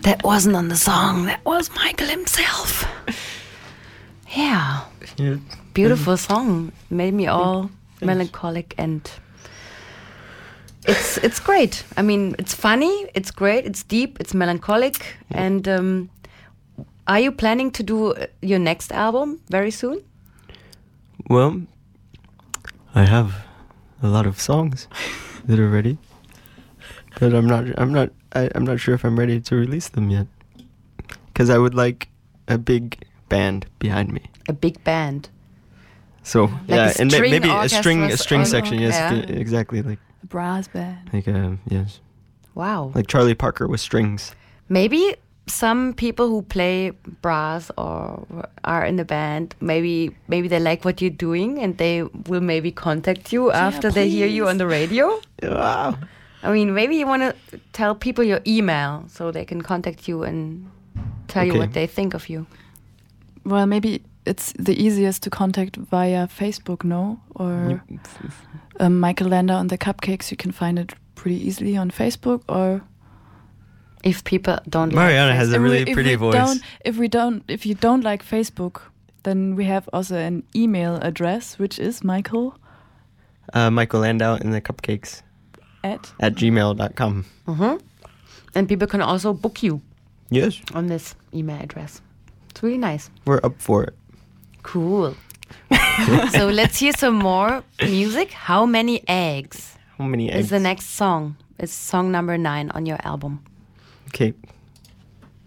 That wasn't on the song. That was Michael himself. Yeah. Beautiful song. Made me all melancholic, and it's great. I mean, it's funny, it's great, it's deep, it's melancholic. And are you planning to do your next album very soon? Well, I have a lot of songs that are ready, but I'm not sure if I'm ready to release them yet. Because I would like a big band behind me. A big band. So Like and maybe a string orchestra section. Yes, yeah. exactly. Like A brass band. like yes, Wow. like Charlie Parker with strings. Maybe some people who play brass or are in the band, maybe they like what you're doing, and they will maybe contact you after they hear you on the radio. Wow. I mean, maybe you want to tell people your email so they can contact you and tell you what they think of you. Well, maybe it's the easiest to contact via Facebook, no? Or Michael Lander on the Cupcakes, you can find it pretty easily on Facebook, or... If people don't Mariana like has a really pretty voice. If you don't like Facebook, then we have also an email address, which is Michael Landau in the Cupcakes at gmail.com. And people can also book you Yes, on this email address. It's really nice. we're up for it. Cool. So let's hear some more music. How Many Eggs How many eggs? is the next song. It's song number 9 on your album. Okay.